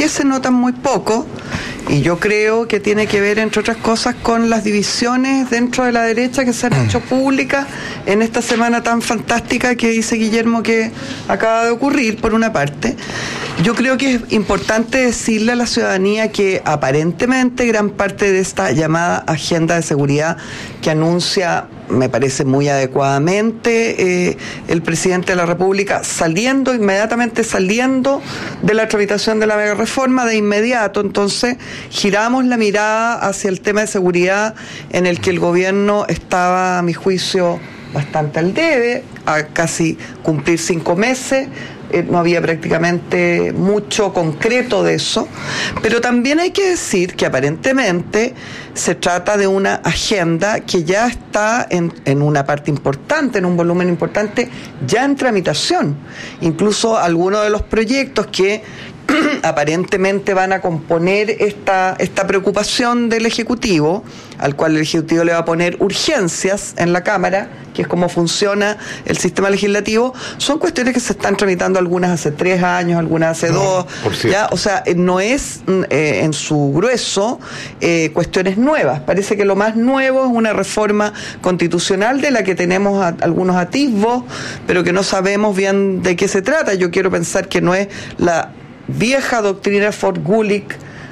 qué se notan muy poco? Y yo creo que tiene que ver, entre otras cosas, con las divisiones dentro de la derecha que se han hecho públicas en esta semana tan fantástica que dice Guillermo que acaba de ocurrir, por una parte. Yo creo que es importante decirle a la ciudadanía que aparentemente gran parte de esta llamada agenda de seguridad que anuncia, me parece muy adecuadamente, el presidente de la República inmediatamente saliendo de la tramitación de la mega reforma de inmediato. Entonces giramos la mirada hacia el tema de seguridad en el que el gobierno estaba, a mi juicio, bastante al debe, a casi cumplir 5 meses. No había prácticamente mucho concreto de eso, pero también hay que decir que aparentemente se trata de una agenda que ya está en una parte importante, en un volumen importante, ya en tramitación. Incluso algunos de los proyectos que aparentemente van a componer esta preocupación del Ejecutivo, al cual el Ejecutivo le va a poner urgencias en la Cámara, que es cómo funciona el sistema legislativo, son cuestiones que se están tramitando, algunas hace 3 años, algunas hace 2, ¿ya? O sea, no es en su grueso cuestiones nuevas. Parece que lo más nuevo es una reforma constitucional de la que tenemos algunos atisbos, pero que no sabemos bien de qué se trata. Yo quiero pensar que no es la vieja doctrina Ford-Gulick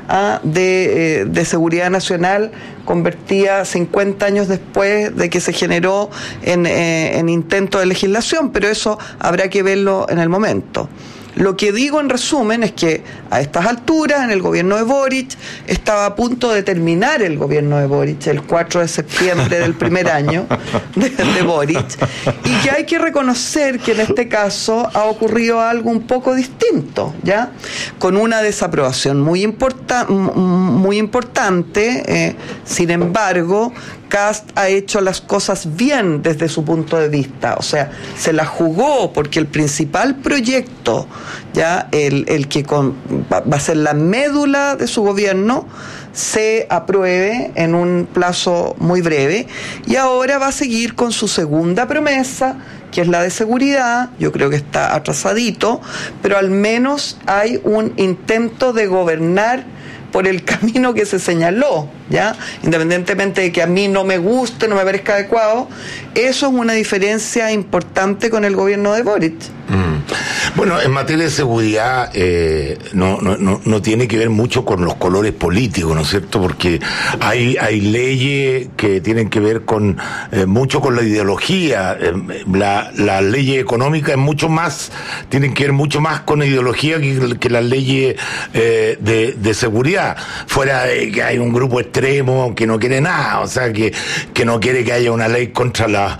de seguridad nacional, convertida 50 años después de que se generó en intento de legislación, pero eso habrá que verlo en el momento. Lo que digo en resumen es que a estas alturas, en el gobierno de Boric, estaba a punto de terminar el gobierno de Boric, el 4 de septiembre del primer año de Boric, y que hay que reconocer que en este caso ha ocurrido algo un poco distinto, ¿ya? Con una desaprobación muy importante, sin embargo, Kast ha hecho las cosas bien desde su punto de vista, o sea, se la jugó porque el principal proyecto, ya el que va a ser la médula de su gobierno, se apruebe en un plazo muy breve, y ahora va a seguir con su segunda promesa, que es la de seguridad. Yo creo que está atrasadito, pero al menos hay un intento de gobernar por el camino que se señaló, ¿ya? Independientemente de que a mí no me guste, no me parezca adecuado, eso es una diferencia importante con el gobierno de Boric. Bueno, en materia de seguridad no tiene que ver mucho con los colores políticos, ¿no es cierto? Porque hay leyes que tienen que ver con mucho con la ideología. Las leyes económicas es mucho más, tienen que ver mucho más con ideología que las leyes de seguridad. Fuera de que hay un grupo extremo que no quiere nada, o sea, que no quiere que haya una ley contra las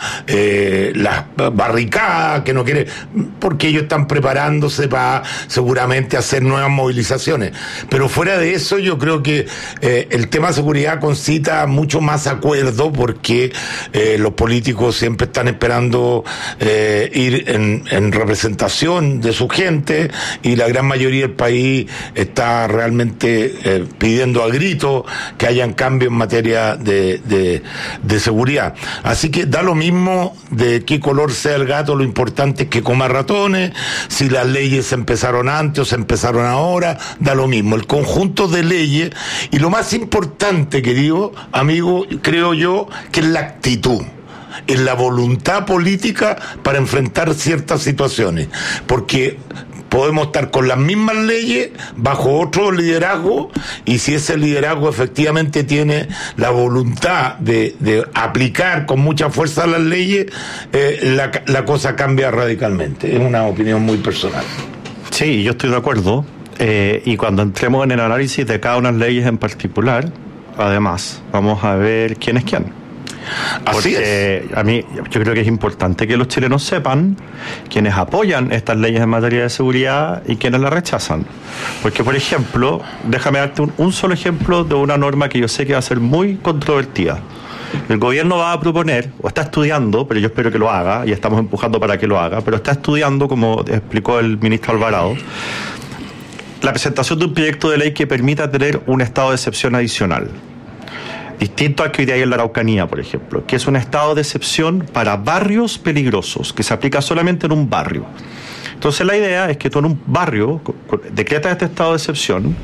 barricadas, que no quiere, porque ellos están preparándose para seguramente hacer nuevas movilizaciones. Pero fuera de eso, yo creo que el tema de seguridad concita mucho más acuerdo, porque los políticos siempre están esperando ir en representación de su gente, y la gran mayoría del país está realmente pidiendo a gritos que hayan cambios en materia de seguridad. Así que da lo mismo de qué color sea el gato, lo importante es que coma ratones. Si las leyes se empezaron antes o se empezaron ahora, da lo mismo. El conjunto de leyes, y lo más importante, querido amigo, creo yo, que es la actitud, es la voluntad política para enfrentar ciertas situaciones, porque podemos estar con las mismas leyes bajo otro liderazgo, y si ese liderazgo efectivamente tiene la voluntad de aplicar con mucha fuerza las leyes, la cosa cambia radicalmente. Es una opinión muy personal. Sí, yo estoy de acuerdo, y cuando entremos en el análisis de cada una de las leyes en particular, además, vamos a ver quién es quién. Así es. A mí, yo creo que es importante que los chilenos sepan quiénes apoyan estas leyes en materia de seguridad y quiénes las rechazan. Porque, por ejemplo, déjame darte un solo ejemplo de una norma que yo sé que va a ser muy controvertida. El gobierno va a proponer, o está estudiando, pero yo espero que lo haga, y estamos empujando para que lo haga, pero está estudiando, como explicó el ministro Alvarado, la presentación de un proyecto de ley que permita tener un estado de excepción adicional. Distinto al que hoy día hay en la Araucanía, por ejemplo, que es un estado de excepción para barrios peligrosos, que se aplica solamente en un barrio. Entonces la idea es que tú en un barrio decretas este estado de excepción,